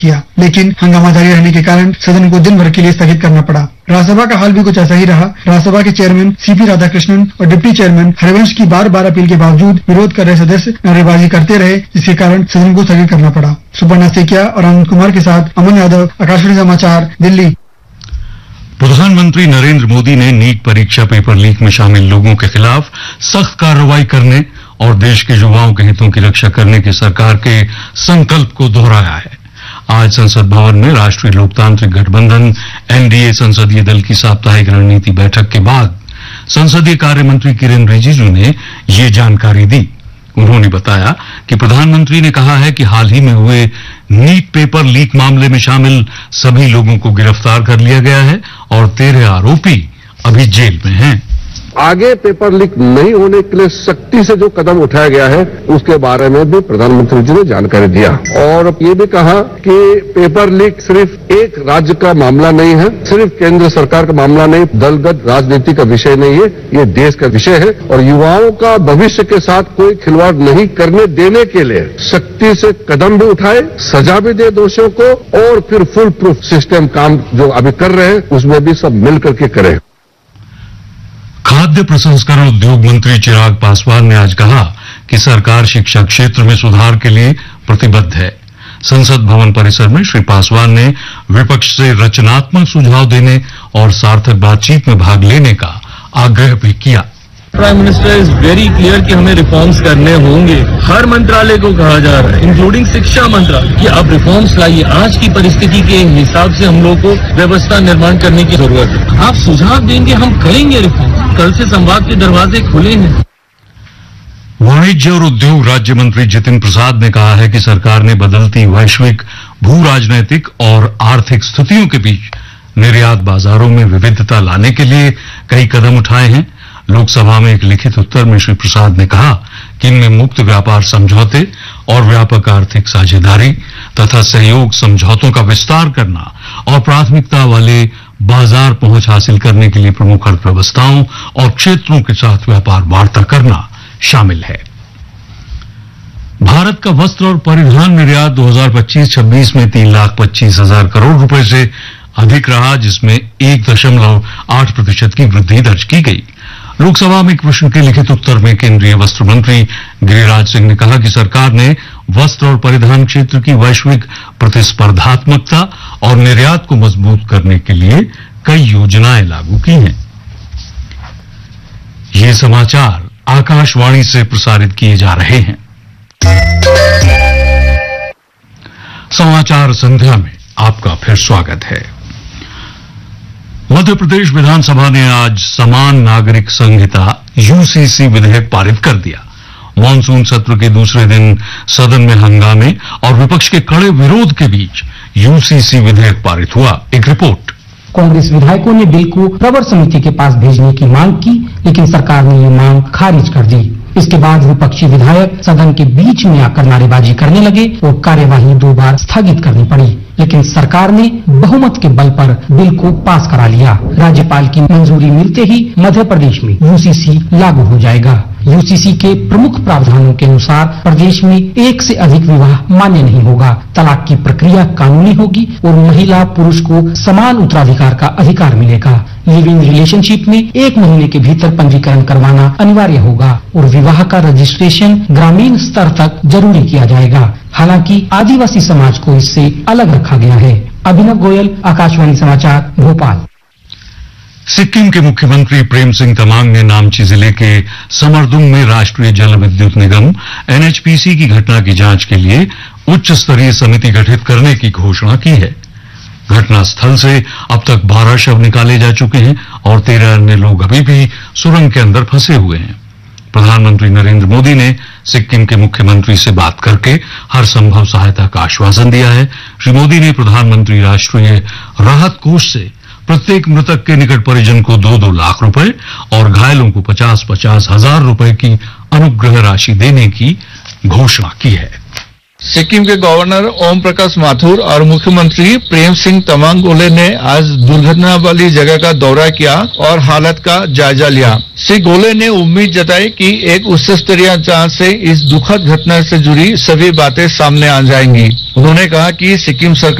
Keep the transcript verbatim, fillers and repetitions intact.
किया, लेकिन हंगामा जारी रहने के कारण सदन को दिन भर के लिए स्थगित करना पड़ा। राज्यसभा का हाल भी कुछ ऐसा ही रहा। राज्यसभा के चेयरमैन सीपी राधाकृष्णन और डिप्टी चेयरमैन हरिवंश की बार बार अपील के बावजूद विरोध कर रहे सदस्य नारेबाजी करते रहे, जिसके कारण सदन को स्थगित करना पड़ा। सुपर्णा सेकिया और आनंद कुमार के साथ अमन यादव, आकाशवाणी समाचार, दिल्ली। प्रधानमंत्री नरेंद्र मोदी ने नीट परीक्षा पेपर लीक में शामिल लोगों के खिलाफ सख्त कार्रवाई करने और देश के युवाओं के हितों की रक्षा करने के सरकार के संकल्प को दोहराया है। आज संसद भवन में राष्ट्रीय लोकतांत्रिक गठबंधन एनडीए संसदीय दल की साप्ताहिक रणनीति बैठक के बाद संसदीय कार्य मंत्री किरेन रिजिजू ने ये जानकारी दी। उन्होंने बताया कि प्रधानमंत्री ने कहा है कि हाल ही में हुए नीट पेपर लीक मामले में शामिल सभी लोगों को गिरफ्तार कर लिया गया है और तेरह आरोपी अभी जेल में हैं। आगे पेपर लीक नहीं होने के लिए सख्ती से जो कदम उठाया गया है उसके बारे में भी प्रधानमंत्री जी ने जानकारी दिया और ये भी कहा कि पेपर लीक सिर्फ एक राज्य का मामला नहीं है, सिर्फ केंद्र सरकार का मामला नहीं, दलगत राजनीति का विषय नहीं है, ये देश का विषय है और युवाओं का भविष्य के साथ कोई खिलवाड़ नहीं करने देने के लिए सख्ती से कदम भी उठाए, सजा भी दे दोषियों को और फिर फुल प्रूफ सिस्टम काम जो अभी कर रहे हैं उसमें भी सब मिल करके करें। खाद्य प्रसंस्करण उद्योग मंत्री चिराग पासवान ने आज कहा कि सरकार शिक्षा क्षेत्र में सुधार के लिए प्रतिबद्ध है। संसद भवन परिसर में श्री पासवान ने विपक्ष से रचनात्मक सुझाव देने और सार्थक बातचीत में भाग लेने का आग्रह भी किया। Prime minister is very clear कि हमें रिफॉर्म्स करने होंगे। हर मंत्रालय को कहा जा रहा है, इंक्लूडिंग शिक्षा मंत्रालय, कि आप रिफॉर्म्स लाइए। आज की परिस्थिति के हिसाब से हम लोग को व्यवस्था निर्माण करने की जरूरत है। आप सुझाव देंगे, हम करेंगे रिफॉर्म। कल से संवाद के दरवाजे खुले हैं। वाणिज्य और उद्योग राज्य मंत्री जितिन प्रसाद ने कहा है कि सरकार ने बदलती वैश्विक भू राजनैतिक और आर्थिक स्थितियों के बीच निर्यात बाजारों में विविधता लाने के लिए कई कदम उठाए हैं। लोकसभा में एक लिखित उत्तर में श्री प्रसाद ने कहा कि इनमें मुक्त व्यापार समझौते और व्यापक आर्थिक साझेदारी तथा सहयोग समझौतों का विस्तार करना और प्राथमिकता वाले बाजार पहुंच हासिल करने के लिए प्रमुख अर्थव्यवस्थाओं और क्षेत्रों के साथ व्यापार वार्ता करना शामिल है। भारत का वस्त्र और परिधान निर्यात दो हज़ार पच्चीस छब्बीस में तीन लाख पच्चीस हजार करोड़ रुपए से अधिक रहा, जिसमें एक दशमलव आठ प्रतिशत की वृद्धि दर्ज की गई। लोकसभा में एक प्रश्न के लिखित उत्तर में केंद्रीय वस्त्र मंत्री गिरिराज सिंह ने कहा कि सरकार ने वस्त्र और परिधान क्षेत्र की वैश्विक प्रतिस्पर्धात्मकता और निर्यात को मजबूत करने के लिए कई योजनाएं लागू की हैं। ये समाचार आकाशवाणी से प्रसारित किए जा रहे हैं। समाचार संध्या में आपका फिर स्वागत है। मध्य प्रदेश विधानसभा ने आज समान नागरिक संहिता यूसीसी विधेयक पारित कर दिया। मॉनसून सत्र के दूसरे दिन सदन में हंगामे और विपक्ष के कड़े विरोध के बीच यूसीसी विधेयक पारित हुआ। एक रिपोर्ट। कांग्रेस विधायकों ने बिल को प्रवर समिति के पास भेजने की मांग की, लेकिन सरकार ने ये मांग खारिज कर दी। इसके बाद विपक्षी विधायक सदन के बीच में आकर नारेबाजी करने लगे और कार्यवाही दो बार स्थगित करनी पड़ी, लेकिन सरकार ने बहुमत के बल पर बिल को पास करा लिया। राज्यपाल की मंजूरी मिलते ही मध्य प्रदेश में यूसीसी लागू हो जाएगा। यूसीसी के प्रमुख प्रावधानों के अनुसार प्रदेश में एक से अधिक विवाह मान्य नहीं होगा, तलाक की प्रक्रिया कानूनी होगी और महिला पुरुष को समान उत्तराधिकार का अधिकार मिलेगा। लिविंग रिलेशनशिप में एक महीने के भीतर पंजीकरण करवाना अनिवार्य होगा और विवाह का रजिस्ट्रेशन ग्रामीण स्तर तक जरूरी किया जाएगा। हालांकि आदिवासी समाज को इससे अलग रखा गया है। अभिनव गोयल, आकाशवाणी समाचार, भोपाल। सिक्किम के मुख्यमंत्री प्रेम सिंह तमांग ने नामची जिले के समरदुंग में राष्ट्रीय जल विद्युत निगम एनएचपीसी की घटना की जांच के लिए उच्च स्तरीय समिति गठित करने की घोषणा की है। घटना स्थल से अब तक बारह शव निकाले जा चुके हैं और तेरह अन्य लोग अभी भी सुरंग के अंदर फंसे हुए हैं। प्रधानमंत्री नरेंद्र मोदी ने सिक्किम के मुख्यमंत्री से बात करके हर संभव सहायता का आश्वासन दिया है। श्री मोदी ने प्रधानमंत्री राष्ट्रीय राहत कोष से प्रत्येक मृतक के निकट परिजन को दो दो लाख रुपए और घायलों को पचास पचास हजार रुपए की अनुग्रह राशि देने की घोषणा की है। सिक्किम के गवर्नर ओम प्रकाश माथुर और मुख्यमंत्री प्रेम सिंह तमांग गोले ने आज दुर्घटना वाली जगह का दौरा किया और हालत का जायजा लिया। श्री गोले ने उम्मीद जताई कि एक उच्च स्तरीय जांच से इस दुखद घटना से जुड़ी सभी बातें सामने आ जाएंगी। उन्होंने कहा कि सिक्किम सरकार